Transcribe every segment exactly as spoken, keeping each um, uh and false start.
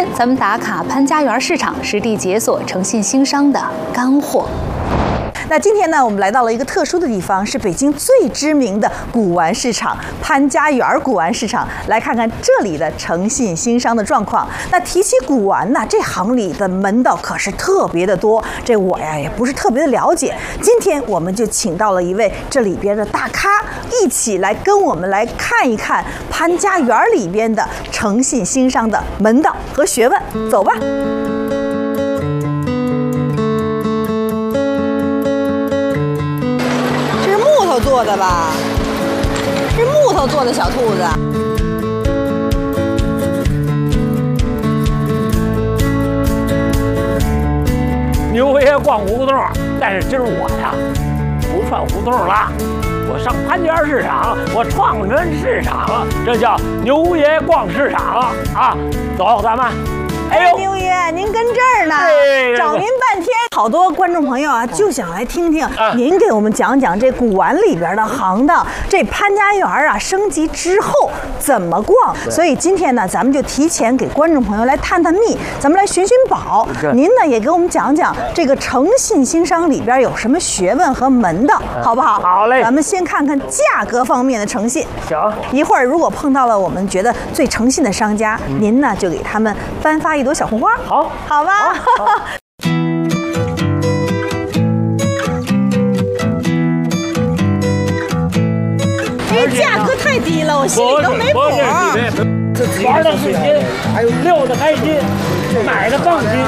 天咱们打卡潘家园市场，实地解锁诚信兴商的干货。 那今天呢，我们来到了一个特殊的地方，是北京最知名的古玩市场——潘家园古玩市场。来看看这里的诚信兴商的状况。那提起古玩呢，这行里的门道可是特别的多，这我呀也不是特别的了解。今天我们就请到了一位这里边的大咖，一起来跟我们来看一看潘家园里边的诚信兴商的门道和学问。走吧。 做的吧，是木头做的小兔子。 牛爷逛胡同，但是今儿我呀不串胡同了，我上潘家园市场，我创人市场了，这叫牛爷逛市场啊！走，咱们。 哎呦，牛爷，您跟这儿呢，找您半天。好多观众朋友啊，就想来听听您给我们讲讲这古玩里边的行当。这潘家园啊，升级之后怎么逛？所以今天呢，咱们就提前给观众朋友来探探秘，咱们来寻寻宝。您呢也给我们讲讲这个诚信兴商里边有什么学问和门道，好不好？ 好嘞。 咱们先看看价格方面的诚信。 行。 一会儿如果碰到了我们觉得最诚信的商家，您呢就给他们颁发一 一朵小红花， 好， 好吧。好好这价格太低了，我心里都没谱。 玩的是金，还有溜的开心，买的更金，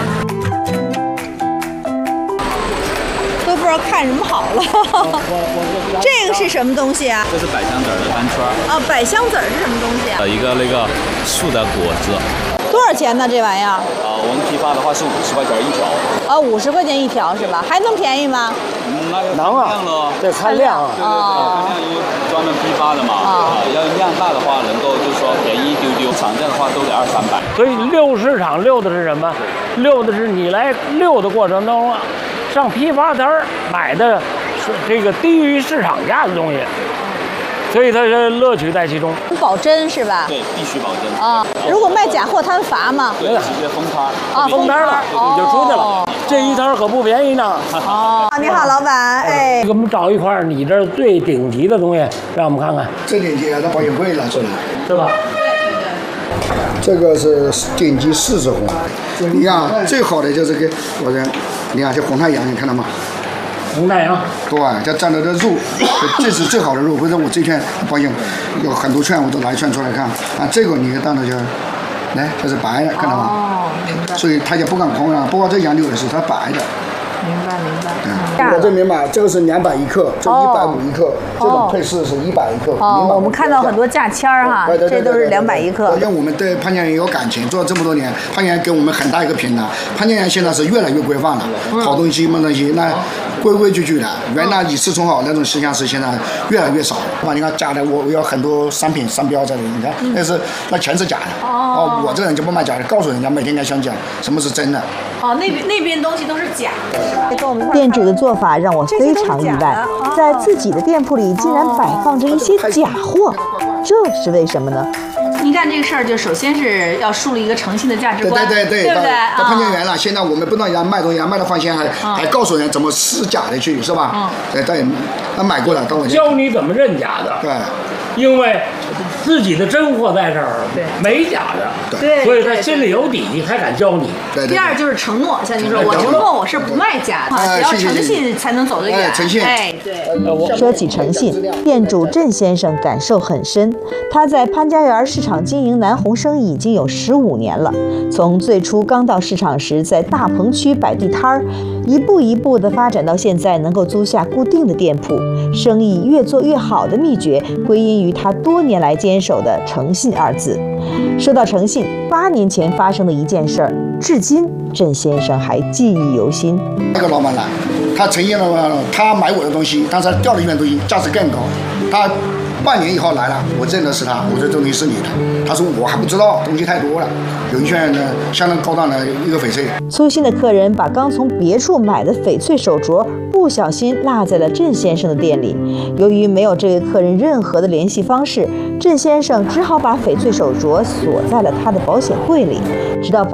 都不知道看什么好了。这个是什么东西啊？ 这是百香籽的单圈。 啊，百香籽是什么东西啊？ 呃，一个那个树的果子。 多少钱呢？这玩意儿？ 啊，我们批发的话是五十块钱一条。 啊，五十块钱一条是吧？还能便宜吗？ 嗯，那要能啊，对，看量啊。 对对对，看量，因为专门批发的嘛。啊，要量大的话，能够就是说便宜一丢丢，常见的话都得二三百。 所以溜市场溜的是什么？溜的是你来溜的过程中，上批发摊儿买的是这个低于市场价的东西。 所以它是乐趣在其中， 保真是吧？ 对，必须保真啊！如果卖假货，他们罚吗？ 对，直接封摊啊，封摊了，你就出去了。这一摊可不便宜呢。 哦，你好，老板，哎， 给我们找一块你这最顶级的东西，让我们看看。 最顶级的保险柜拿出来， 是吧？ 这个是顶级柿子红，你看最好的就是个，我这，你看这红太阳，你看到吗？ 红太阳， 对，这蘸的这肉，这是最好的肉。或者我这圈保险有很多圈，我都拿一圈出来看。啊，这个你当的就，来，这是白的，看到吗？ 哦，明白。 所以它就不敢空啊，不过这杨柳也是它白的。 明白明白。 我这明白，这个是两百一克，这一百五一克，这种配饰是一百一克。 哦，我们看到很多价签儿哈，这都是两百一克。 因为我们对潘家园有感情，做了这么多年，潘家园给我们很大一个平台。潘家园现在是越来越规范了，好东西、闷东西那规规矩矩的。原来以次充好那种形象是现在越来越少了。你看假的，我我有很多商品商标在里，你看那是那全是假的。哦，我这人就不卖假的，告诉人家每天应该想讲什么是真的。 哦，那边那边东西都是假的。跟我们店主的做法让我非常意外，在自己的店铺里竟然摆放着一些假货，这是为什么呢？ 您干这个事儿，就首先是要树立一个诚信的价值观， 对对对对，对不对？ 到潘家园了，现在我们不让人家卖东西，卖的放心，还还告诉人怎么撕假的去，是吧？嗯，对对，他买过了，到我家教你怎么认假的。 对。 因为自己的真货在这儿，没假的， 对， 所以他心里有底，才敢教你。 第二就是承诺，像您说，我承诺我是不卖假的，只要诚信才能走得远。 诚信， 哎，对。 说起诚信，店主郑先生感受很深。他在潘家园市场经营南红生意已经有十五年了，从最初刚到市场时在大棚区摆地摊儿，一步一步地发展到现在能够租下固定的店铺，生意越做越好的秘诀归因于他多年来坚守的诚信二字。说到诚信，八年前发生的一件事儿，至今郑先生还记忆犹新。 那个老板来，他诚信的话，他买我的东西，当时调了一件东西，价值更高，他。 半年以后来了，我认的是他，我这东西是你的。他说我还不知道，东西太多了，有一件呢相当高档的一个翡翠。 粗心的客人把刚从别处买的翡翠手镯不小心落在了郑先生的店里，由于没有这位客人任何的联系方式，郑先生只好把翡翠手镯锁在了他的保险柜里，直到。